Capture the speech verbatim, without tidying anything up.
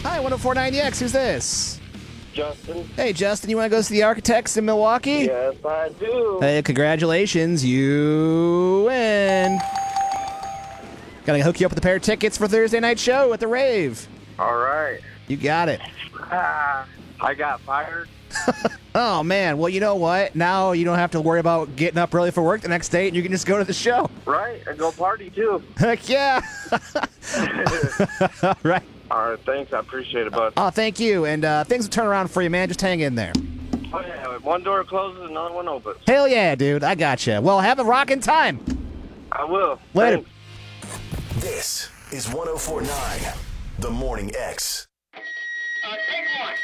Hi, one oh four point nine X. Who's this? Justin. Hey, Justin, you want to go see the Architects in Milwaukee? Yes, I do. Hey, congratulations. You win. Gotta hook you up with a pair of tickets for Thursday night show at the Rave. All right. You got it. Ah, I got fired. Oh, man. Well, you know what? Now you don't have to worry about getting up early for work the next day, and you can just go to the show. Right, and go party too. Heck yeah. All right. All right, thanks. I appreciate it, bud. Oh, thank you. And uh, things will turn around for you, man. Just hang in there. Oh, yeah, one door closes, another one opens. Hell yeah, dude. I gotcha. Well, have a rockin' time. I will. Later. Thanks. This is one oh four point nine, The Morning X.